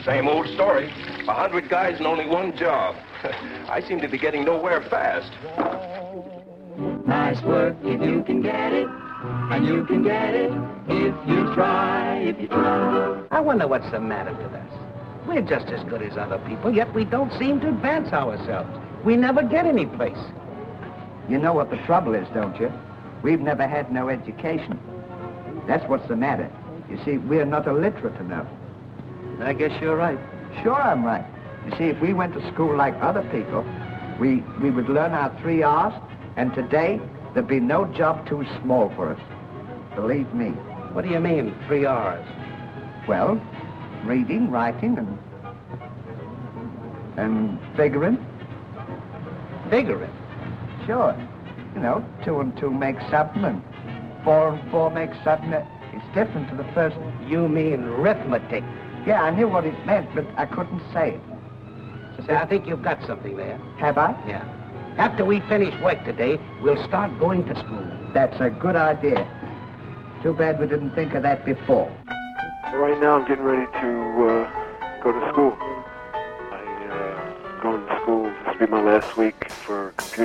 Same old story. 100 guys and only one job. I seem to be getting nowhere fast. Nice work if you can get it, and you can get it if you try, if you try. I wonder what's the matter with us. We're just as good as other people, yet we don't seem to advance ourselves. We never get any place. You know what the trouble is, don't you? We've never had no education. That's what's the matter. You see, we're not illiterate enough. I guess you're right. Sure I'm right. You see, if we went to school like other people, we would learn our 3 R's, and today there'd be no job too small for us. Believe me. What do you mean, 3 R's? Well, reading, writing, and figuring. Figuring? Sure. You know, 2 and 2 make 7, and 4 and 4 make 7. It's different to the first. You mean arithmetic? Yeah, I knew what it meant, but I couldn't say it. See, I think you've got something there. Have I? Yeah. After we finish work today, we'll start going to school. That's a good idea. Too bad we didn't think of that before. Right now, I'm getting ready to go to school. I'm going to school. This will be my last week for computer